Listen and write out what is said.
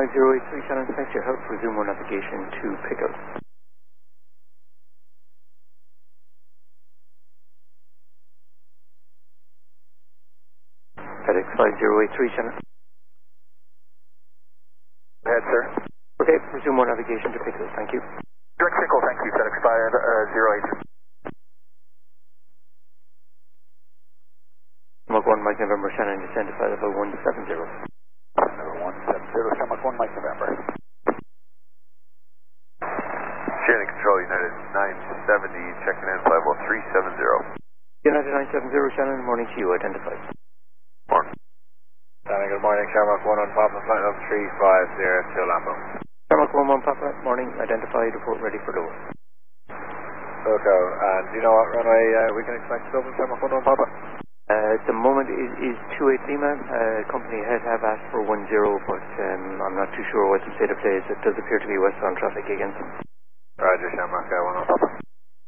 5083 Shannon, thanks for your help. Resume our navigation to Pickle. FedEx 5083 Shannon. Go ahead, sir. Okay, resume our navigation to Pickle, thank you. Direct Pickle, thank you. FedEx 5083. Mark 1 Mike November Shannon, descend to flight level 170. Number 170, Shamrock 1 Mike November. Shannon Control, United 970, checking in, flight level 370. United 970 Shannon, morning to you, identified. Morning. Shannon, good morning. Shamrock 1 on Papa, flight level 350 to Lambo. Shamrock 1 Papa, morning, identified, report ready for lower. Okay, and do you know what runway we can expect to open Shamrock 1 on Papa? At the moment is 28 Lima. Company ahead have asked for 10, but I'm not too sure what the state of play is. It does appear to be westbound traffic again. Roger, Shamrock 1 on Papa.